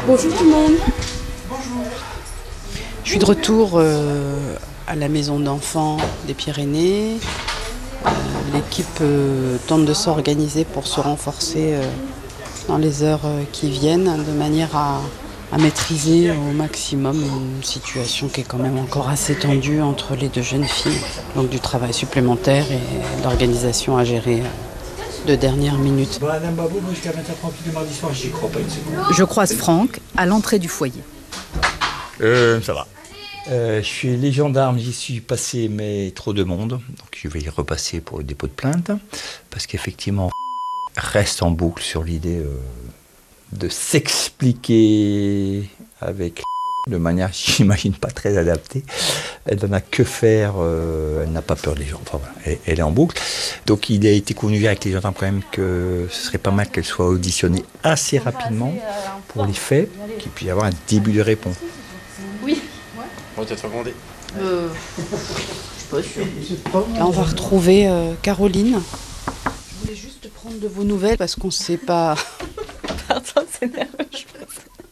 Bonjour tout le monde. Je suis de retour à la maison d'enfants des Pyrénées. L'équipe tente de s'organiser pour se renforcer dans les heures qui viennent, de manière à maîtriser au maximum une situation qui est quand même encore assez tendue entre les deux jeunes filles. Donc du travail supplémentaire et l'organisation à gérer de dernière minute. Madame Babou, moi jusqu'à 20h30 du mardi soir, j'y crois pas une seconde. Je croise Franck à l'entrée du foyer. Ça va. Je suis les gendarmes, j'y suis passé, mais trop de monde. Donc je vais y repasser pour le dépôt de plainte. Parce qu'effectivement, reste en boucle sur l'idée de s'expliquer avec de manière, j'imagine, pas très adaptée. Elle n'en a que faire, elle n'a pas peur des gens. Enfin, voilà, elle est en boucle. Donc il a été convenu avec les gendarmes quand même que ce serait pas mal qu'elle soit auditionnée assez rapidement pour les faits, qu'il puisse y avoir un début de réponse. Oui. On va peut-être recommander. Je suis pas sûre. Là, on va retrouver Caroline. Je voulais juste prendre de vos nouvelles parce qu'on ne sait pas. Pardon, c'est nerveux, je pense.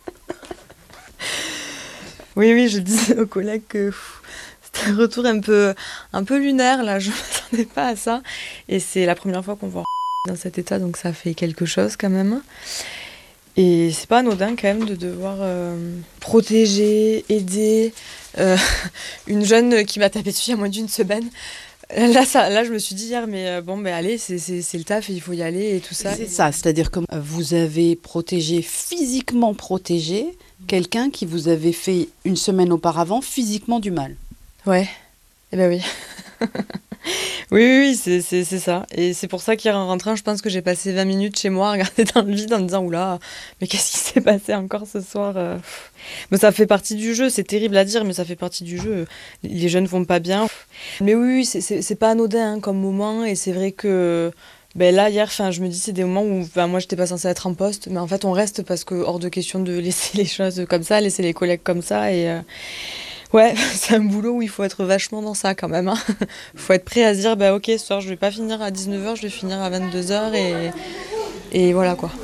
Oui, je disais aux collègues que c'était un retour un peu lunaire, là, je ne m'attendais pas à ça. Et c'est la première fois qu'on voit dans cet état, donc ça fait quelque chose quand même. Et c'est pas anodin quand même de devoir protéger, aider une jeune qui m'a tapé dessus il y a moins d'une semaine. Là, je me suis dit hier, mais allez, c'est le taf et il faut y aller et tout ça. C'est ça, c'est-à-dire que vous avez physiquement protégé quelqu'un qui vous avait fait une semaine auparavant physiquement du mal. Ouais, eh ben oui. Oui, c'est ça. Et c'est pour ça qu'hier en rentrant, je pense que j'ai passé 20 minutes chez moi à regarder dans le vide en me disant « Oula, mais qu'est-ce qui s'est passé encore ce soir ?» Mais ça fait partie du jeu, c'est terrible à dire, mais ça fait partie du jeu. Les jeunes vont pas bien. Mais oui, c'est pas anodin comme moment, et c'est vrai que là, hier, je me dis c'est des moments où moi, j'étais pas censée être en poste, mais en fait, on reste parce que hors de question de laisser les choses comme ça, laisser les collègues comme ça, et... Ouais, c'est un boulot où il faut être vachement dans ça quand même. Il faut être prêt à se dire, ok, ce soir je vais pas finir à 19h, je vais finir à 22h et voilà quoi.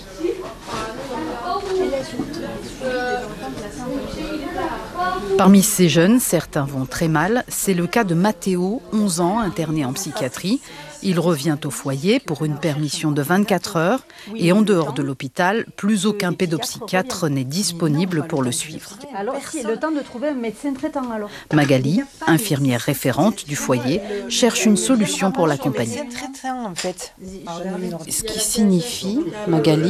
Parmi ces jeunes, certains vont très mal. C'est le cas de Mathéo, 11 ans, interné en psychiatrie. Il revient au foyer pour une permission de 24 heures et en dehors de l'hôpital, plus aucun pédopsychiatre n'est disponible pour le suivre. Alors, c'est le temps de trouver un médecin traitant alors. Magali, infirmière référente du foyer, cherche une solution pour l'accompagner. En fait. Ce qui signifie, Magali,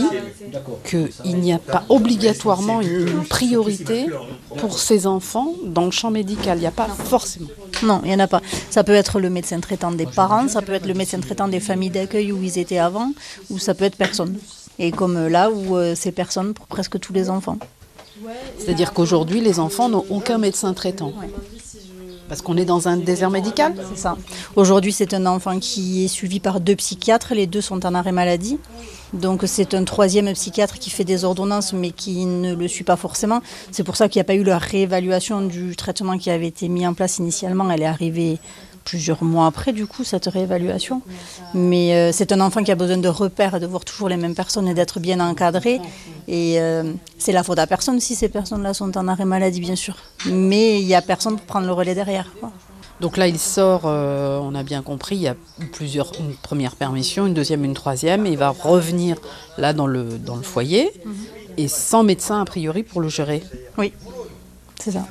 qu'il n'y a pas obligatoirement une priorité pour ces enfants dans le champ médical. Il n'y a pas forcément. Non, il n'y en a pas. Ça peut être le médecin traitant des parents, ça peut être le médecin traitant des familles d'accueil où ils étaient avant, ou ça peut être personne. Et comme là où c'est personne pour presque tous les enfants. C'est-à-dire qu'aujourd'hui, les enfants n'ont aucun médecin traitant. Ouais. Parce qu'on est dans un désert médical. C'est ça. Aujourd'hui, c'est un enfant qui est suivi par 2 psychiatres. Les 2 sont en arrêt maladie. Donc c'est un 3e psychiatre qui fait des ordonnances mais qui ne le suit pas forcément. C'est pour ça qu'il n'y a pas eu la réévaluation du traitement qui avait été mis en place initialement. Elle est arrivée plusieurs mois après, du coup, cette réévaluation. Mais c'est un enfant qui a besoin de repères, de voir toujours les mêmes personnes et d'être bien encadré. Et c'est la faute à personne si ces personnes-là sont en arrêt maladie, bien sûr. Mais il n'y a personne pour prendre le relais derrière, quoi. Donc là, il sort, on a bien compris, il y a une première permission, une deuxième, une troisième, et il va revenir là dans le foyer, et sans médecin a priori pour le gérer. Oui, c'est ça.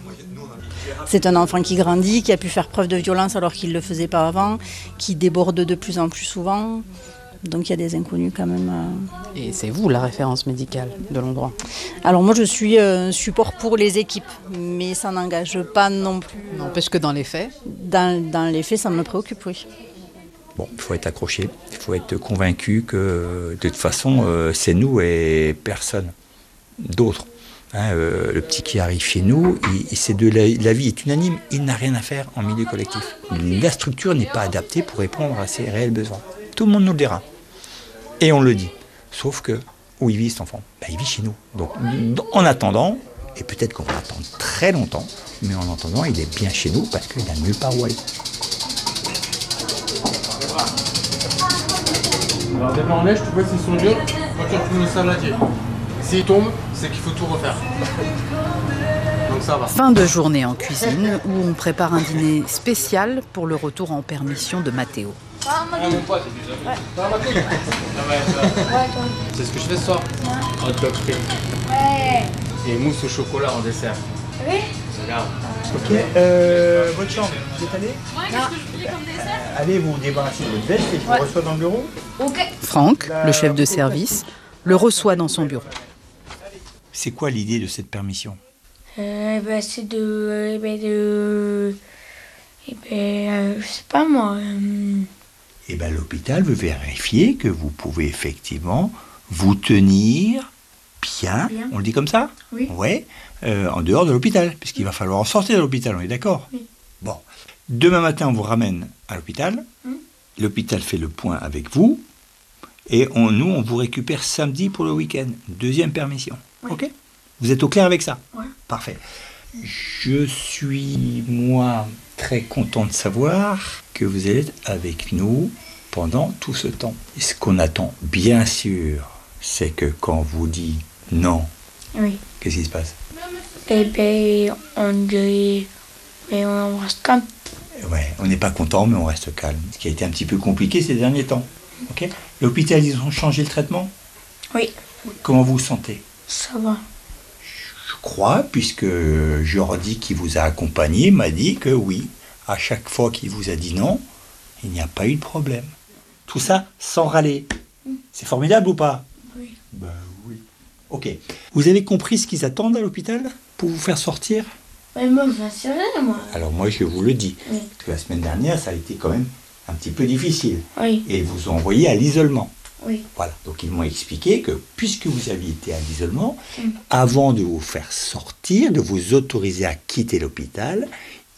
C'est un enfant qui grandit, qui a pu faire preuve de violence alors qu'il ne le faisait pas avant, qui déborde de plus en plus souvent. Donc il y a des inconnus quand même. Et c'est vous la référence médicale de l'endroit? Alors moi je suis support pour les équipes, mais ça n'engage pas non plus. N'empêche que dans les faits? Dans les faits, ça me préoccupe, oui. Bon, il faut être accroché, il faut être convaincu que de toute façon, c'est nous et personne d'autre. Le petit qui arrive chez nous, la vie est unanime, il n'a rien à faire en milieu collectif. La structure n'est pas adaptée pour répondre à ses réels besoins. Tout le monde nous le dira. Et on le dit. Sauf que, où il vit cet enfant? Il vit chez nous. Donc, en attendant, et peut-être qu'on va attendre très longtemps, mais en attendant, il est bien chez nous parce qu'il n'a nulle part où aller. Alors, d'abord en lèche, tu vois s'ils sont durs, quand tu retournes au saladier. S'il tombe, c'est qu'il faut tout refaire. Donc ça va. Fin de journée en cuisine où on prépare un dîner spécial pour le retour en permission de Mathéo. Mon pote, c'est ce que je fais ce soir. Hot dog frit. Et mousse au chocolat en dessert. Oui. Regarde. Ok, votre chambre, vous êtes allé? Qu'est-ce que je voulais comme dessert? Allez vous débarrasser de votre veste et je vous reçois dans le bureau. Ok. Franck, le chef de service, le reçoit dans son bureau. C'est quoi l'idée de cette permission? C'est je sais pas moi. Eh bien, l'hôpital veut vérifier que vous pouvez effectivement vous tenir bien. On le dit comme ça? Oui. Ouais, en dehors de l'hôpital, puisqu'il va falloir en sortir de l'hôpital, on est d'accord? Oui. Bon, demain matin, on vous ramène à l'hôpital. L'hôpital fait le point avec vous. Et nous, on vous récupère samedi pour le week-end. Deuxième permission. Oui. Ok? Vous êtes au clair avec ça? Ouais. Parfait. Je suis, moi, très content de savoir que vous êtes avec nous pendant tout ce temps. Et ce qu'on attend, bien sûr, c'est que quand vous dit non, Oui. qu'est-ce qui se passe? On dit. Mais on reste calme. Ouais, on n'est pas content, mais on reste calme. Ce qui a été un petit peu compliqué ces derniers temps. Ok? L'hôpital, ils ont changé le traitement? Oui. Comment vous vous sentez? Ça va. Je crois, puisque Jordi, qui vous a accompagné, m'a dit que oui, à chaque fois qu'il vous a dit non, il n'y a pas eu de problème. Tout ça sans râler. C'est formidable ou pas? Oui. Ben oui. Ok. Vous avez compris ce qu'ils attendent à l'hôpital pour vous faire sortir? Mais moi, je sais rien, moi. Alors moi, je vous le dis. Oui. Parce que la semaine dernière, ça a été quand même un petit peu difficile. Oui. Et ils vous ont envoyé à l'isolement. Oui. Voilà, donc ils m'ont expliqué que puisque vous aviez été à l'isolement, avant de vous faire sortir, de vous autoriser à quitter l'hôpital,